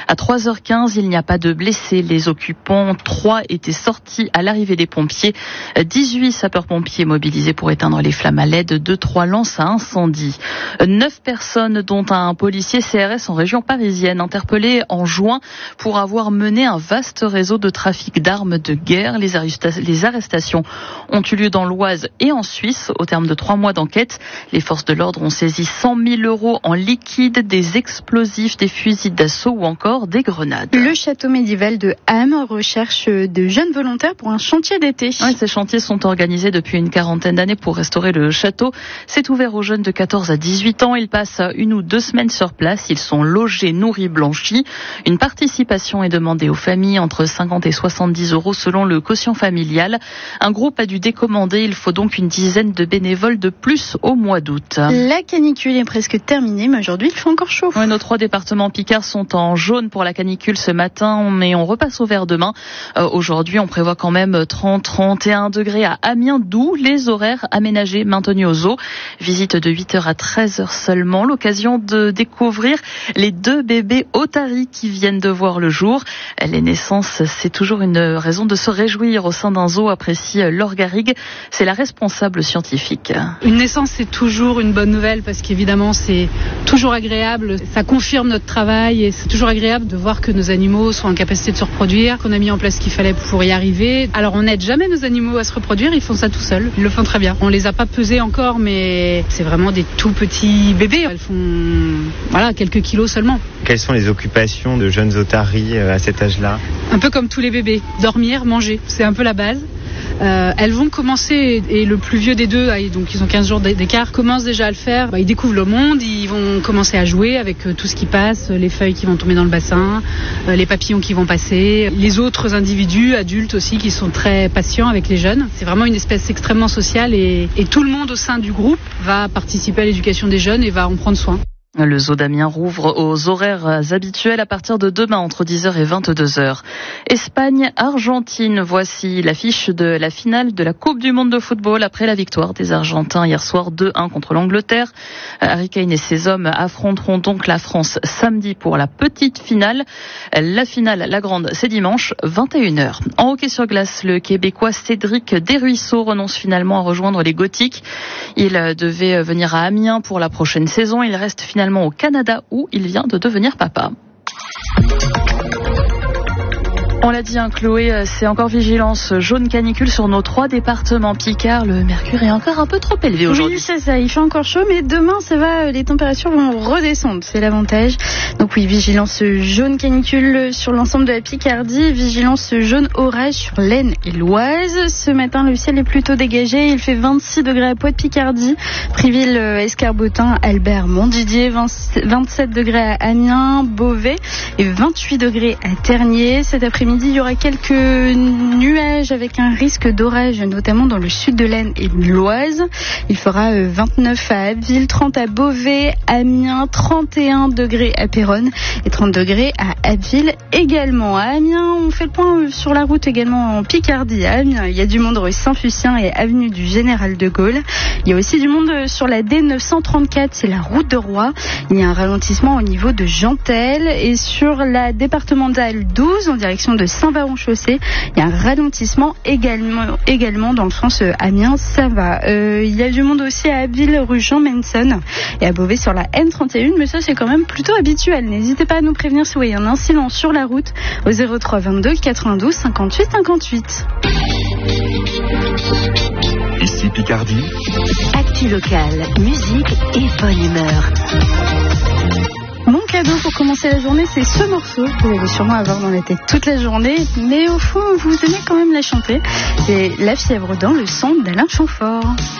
À 3h15, il n'y a pas de blessés. Les occupants, 3 étaient sortis à l'arrivée des pompiers. 18 sapeurs-pompiers mobilisés pour éteindre les flammes à l'aide de 3 lances à incendie. 9 personnes, dont un policier CRS en région parisienne, interpellé en juin pour avoir mené un vaste réseau de trafic d'armes de guerre. Les arrestations ont eu lieu dans l'Oise et en Suisse. Au terme de 3 mois d'enquête, les forces de l'ordre ont saisi 100 000 € en liquide, des explosifs, des fusils d'assaut ou encore des grenades. Le château médiéval de Ham recherche de jeunes volontaires pour un chantier d'été. Oui, ces chantiers sont organisés depuis une quarantaine d'années pour restaurer le château. C'est ouvert aux jeunes de 14 à 18 ans. Ils passent 1 ou 2 semaines sur place. Ils sont logés, nourris, blanchis. Une participation est demandée aux familles, entre 50 et 70 € selon le quotient familial. Un groupe a dû décommander. Il faut donc une dizaine de bénévoles de plus au mois d'août. La canicule est presque terminée, mais aujourd'hui il fait encore chaud. Oui, nos 3 départements Picard sont en jaune pour la canicule ce matin, mais on repasse au vert demain. Aujourd'hui, on prévoit quand même 30-31 degrés à Amiens, d'où les horaires aménagés maintenus aux zoo. Visite de 8h à 13h seulement. L'occasion de découvrir les 2 bébés otaries qui viennent de voir le jour. Les naissances, c'est toujours une raison de se réjouir au sein d'un zoo, apprécie Laure Garrigue. C'est la responsable scientifique. Une naissance, c'est toujours une bonne nouvelle parce qu'évidemment, c'est toujours agréable. Ça confirme notre travail et c'est toujours agréable de voir que nos animaux sont en capacité de se reproduire, qu'on a mis en place ce qu'il fallait pour y arriver. Alors, on n'aide jamais nos animaux à se reproduire, ils font ça tout seuls. Ils le font très bien. On les a pas pesés encore, mais c'est vraiment des tout petits bébés. Elles font quelques kilos seulement. Quelles sont les occupations de jeunes otaries à cet âge-là ? Un peu comme tous les bébés. Dormir, manger, c'est un peu la base. Elles vont commencer, et le plus vieux des deux, donc ils ont 15 jours d'écart, commence déjà à le faire. Ils découvrent le monde, ils vont commencer à jouer avec tout ce qui passe, les feuilles qui vont tomber dans le bassin, les papillons qui vont passer, les autres individus, adultes aussi, qui sont très patients avec les jeunes. C'est vraiment une espèce extrêmement sociale et tout le monde au sein du groupe va participer à l'éducation des jeunes et va en prendre soin. Le zoo d'Amiens rouvre aux horaires habituels à partir de demain entre 10h et 22h. Espagne-Argentine, voici l'affiche de la finale de la Coupe du Monde de football après la victoire des Argentins hier soir 2-1 contre l'Angleterre. Harry Kane et ses hommes affronteront donc la France samedi pour la petite finale. La finale, la grande, c'est dimanche 21h. En hockey sur glace, le Québécois Cédric Desruisseaux renonce finalement à rejoindre les Gothiques. Il devait venir à Amiens pour la prochaine saison. Il reste finalement au Canada où il vient de devenir papa. On l'a dit, Chloé, c'est encore vigilance jaune canicule sur nos 3 départements Picard. Le mercure est encore un peu trop élevé aujourd'hui. Oui, c'est ça, il fait encore chaud, mais demain, ça va, les températures vont redescendre, c'est l'avantage. Donc oui, vigilance jaune canicule sur l'ensemble de la Picardie, vigilance jaune orage sur l'Aisne et l'Oise. Ce matin, le ciel est plutôt dégagé, il fait 26 degrés à Poix-de-Picardie, Priville, Escarbotin, Albert, Montdidier, 27 degrés à Amiens, Beauvais et 28 degrés à Tergnier. Cet après-midi, il y aura quelques nuages avec un risque d'orage, notamment dans le sud de l'Aisne et de l'Oise. Il fera 29 à Abbeville, 30 à Beauvais, Amiens, 31 degrés à Péronne et 30 degrés à Abbeville également. À Amiens, on fait le point sur la route également en Picardie. À Amiens, il y a du monde rue Saint-Fucien et avenue du Général de Gaulle. Il y a aussi du monde sur la D934, c'est la route de Roy. Il y a un ralentissement au niveau de Jantel et sur la départementale 12 en direction de Saint-Vahon-Chaussée. Il y a un ralentissement également dans le sens Amiens, ça va. Il y a du monde aussi à Abbeville, rue Jean Manson et à Beauvais sur la N31, mais ça c'est quand même plutôt habituel. N'hésitez pas à nous prévenir si vous voyez un incident sur la route au 03 22 92 58 58. Ici Picardie. Actu locale, musique et bonne humeur. Mon cadeau pour commencer la journée, c'est ce morceau que vous allez sûrement avoir dans la tête toute la journée, mais au fond, vous aimez quand même la chanter. C'est La fièvre dans le son d'Alain Chamfort.